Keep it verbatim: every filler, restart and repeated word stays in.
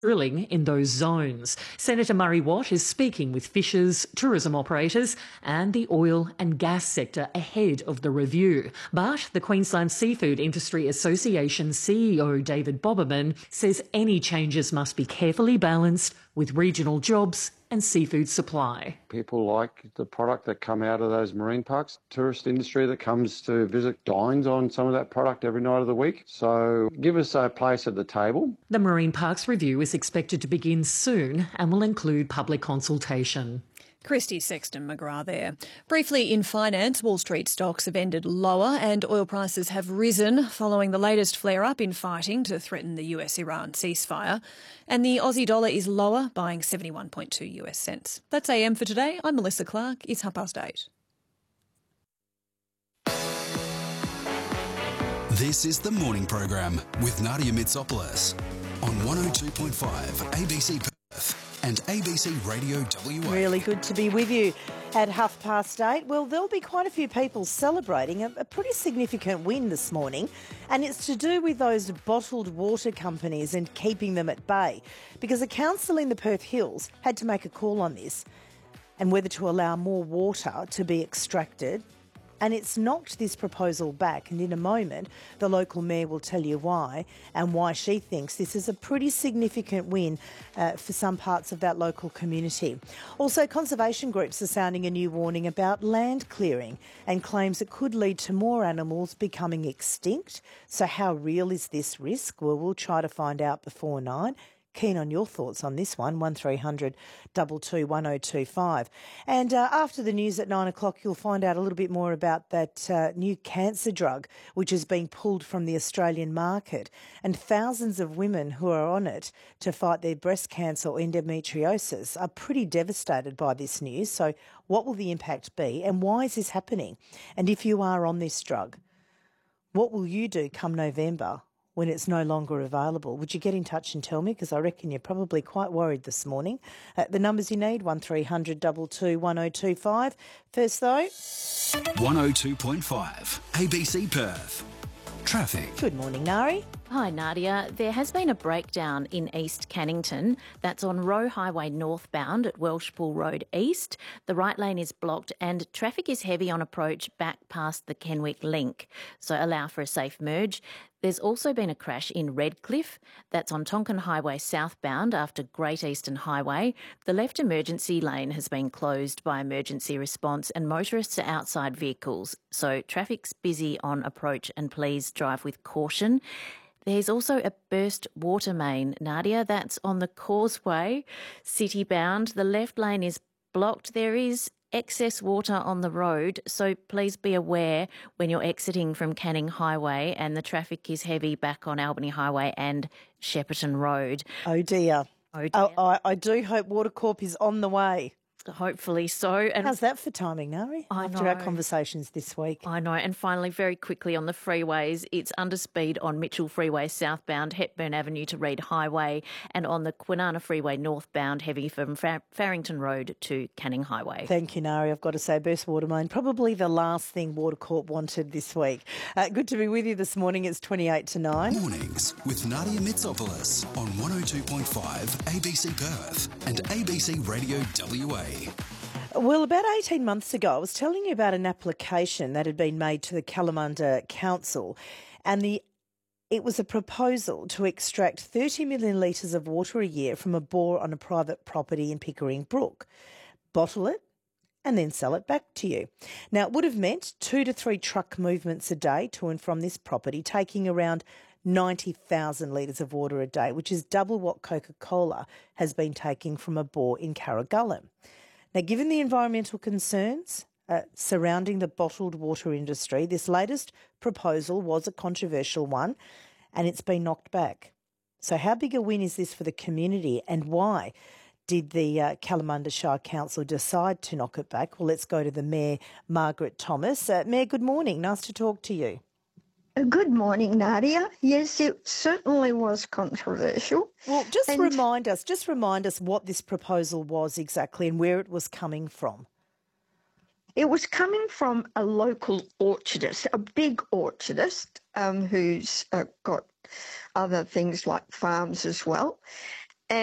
drilling in those zones. Senator Murray Watt is speaking with fishers, tourism operators and the oil and gas sector ahead of the review. But the Queensland Seafood Industry Association C E O David Boberman says any changes must be carefully balanced with regional jobs and seafood supply. People like the product that come out of those marine parks. Tourist industry that comes to visit dines on some of that product every night of the week. So give us a place at the table. The Marine Parks Review is expected to begin soon and will include public consultation. Christy Sexton McGrath there. Briefly in finance, Wall Street stocks have ended lower and oil prices have risen following the latest flare-up in fighting to threaten the U S Iran ceasefire. And the Aussie dollar is lower, buying seventy-one point two US cents. That's A M for today. I'm Melissa Clark. It's half past eight. This is the morning program with Nadia Mitsopoulos on one oh two point five A B C Perth and A B C Radio W A. Really good to be with you at half past eight. Well, there'll be quite a few people celebrating a, a pretty significant win this morning, and it's to do with those bottled water companies and keeping them at bay, because a council in the Perth Hills had to make a call on this and whether to allow more water to be extracted. And it's knocked this proposal back, and in a moment the local mayor will tell you why and why she thinks this is a pretty significant win uh, for some parts of that local community. Also, conservation groups are sounding a new warning about land clearing and claims it could lead to more animals becoming extinct. So how real is this risk? Well, we'll try to find out before nine. Keen on your thoughts on this one, one three hundred two two one oh two five. And uh, after the news at nine o'clock, you'll find out a little bit more about that uh, new cancer drug, which has been pulled from the Australian market. And thousands of women who are on it to fight their breast cancer or endometriosis are pretty devastated by this news. So what will the impact be and why is this happening? And if you are on this drug, what will you do come November when it's no longer available? Would you get in touch and tell me? Because I reckon you're probably quite worried this morning. Uh, the numbers you need, one three hundred two two one oh two five. First though, one oh two point five A B C Perth. Traffic. Good morning, Nari. Hi Nadia. There has been a breakdown in East Cannington. That's on Roe Highway northbound at Welshpool Road East. The right lane is blocked and traffic is heavy on approach back past the Kenwick Link, so allow for a safe merge. There's also been a crash in Redcliffe. That's on Tonkin Highway southbound after Great Eastern Highway. The left emergency lane has been closed by emergency response and motorists are outside vehicles, so traffic's busy on approach and please drive with caution. There's also a burst water main, Nadia. That's on the Causeway, city-bound. The left lane is blocked. There is excess water on the road, so please be aware when you're exiting from Canning Highway, and the traffic is heavy back on Albany Highway and Shepparton Road. Oh dear. Oh dear. Oh, I, I do hope Watercorp is on the way. Hopefully so. And how's that for timing, Nari? I After know. our conversations this week. I know. And finally, very quickly on the freeways, it's under speed on Mitchell Freeway southbound, Hepburn Avenue to Reid Highway, and on the Kwinana Freeway northbound, heavy from Far- Farrington Road to Canning Highway. Thank you, Nari. I've got to say, burst water main, probably the last thing Watercorp wanted this week. Uh, good to be with you this morning. It's twenty-eight to nine. Mornings with Nadia Mitsopoulos on one oh two point five A B C Perth and A B C Radio W A. Well, about eighteen months ago, I was telling you about an application that had been made to the Kalamunda Council, and the it was a proposal to extract thirty million litres of water a year from a bore on a private property in Pickering Brook, bottle it, and then sell it back to you. Now, it would have meant two to three truck movements a day to and from this property, taking around ninety thousand litres of water a day, which is double what Coca-Cola has been taking from a bore in Carragullen. Now, given the environmental concerns uh, surrounding the bottled water industry, this latest proposal was a controversial one and it's been knocked back. So how big a win is this for the community, and why did the uh, Kalamunda Shire Council decide to knock it back? Well, let's go to the Mayor, Margaret Thomas. Uh, Mayor, good morning. Nice to talk to you. Good morning, Nadia. Yes, it certainly was controversial. Well, just and remind us, just remind us what this proposal was exactly and where it was coming from. It was coming from a local orchardist, a big orchardist, um, who's uh, got other things like farms as well.